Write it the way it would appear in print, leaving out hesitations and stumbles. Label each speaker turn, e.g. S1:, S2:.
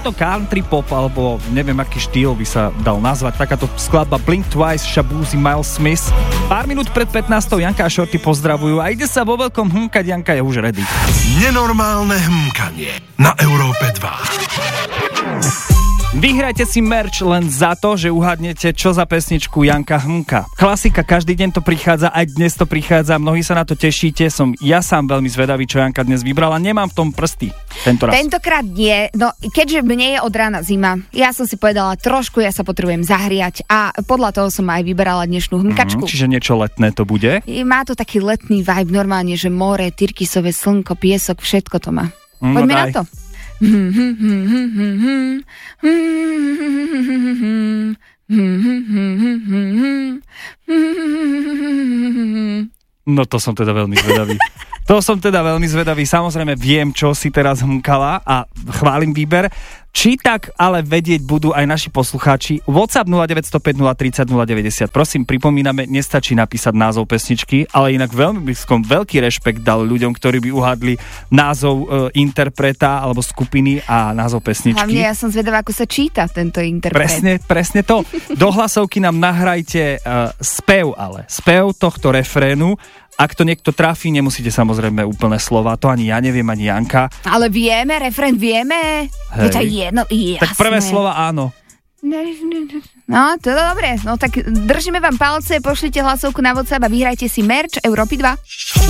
S1: to country pop, alebo neviem, aký štýl by sa dal nazvať. Takáto skladba Blink Twice, Shaboozey, Miles Smith. Pár minút pred 15. Janka a Shorty pozdravujú a ide sa vo veľkom hmkať, Janka je už ready.
S2: Nenormálne hmkanie na Európe 2.
S1: Vyhrajte si merch len za to, že uhádnete, čo za pesničku Janka hmka. Klasika, každý deň to prichádza, aj dnes to prichádza, mnohí sa na to tešíte, som ja sám veľmi zvedavý, čo Janka dnes vybrala, nemám v tom prsty tento raz.
S3: Tentokrát nie, no keďže mne je od rána zima, ja som si povedala trošku, ja sa potrebujem zahriať a podľa toho som aj vyberala dnešnú hmkačku.
S1: Čiže niečo letné to bude?
S3: Má to taký letný vibe, normálne, že more, tyrkysové slnko, piesok, všetko to má. Poďme na to.
S1: No to som teda veľmi zvedavý. Samozrejme viem, čo si teraz hmkala a chválim výber. Či tak ale vedieť budú aj naši poslucháči. WhatsApp 0905 030 090. Prosím, pripomíname, nestačí napísať názov pesničky, ale inak veľký rešpekt dal ľuďom, ktorí by uhádli názov interpreta alebo skupiny a názov pesničky.
S3: Hlavne ja som zvedavá, ako sa číta tento interpret.
S1: Presne to. Do hlasovky nám nahrajte spev tohto refrénu. Ak to niekto trafí, nemusíte samozrejme úplné slova, to ani ja neviem, ani Janka.
S3: Ale vieme, refrén vieme. Je to jedno, jasné.
S1: Tak prvé slova áno.
S3: No, to je dobre. No tak držíme vám palce, pošlite hlasovku na WhatsApp a vyhrajte si merch Európy 2.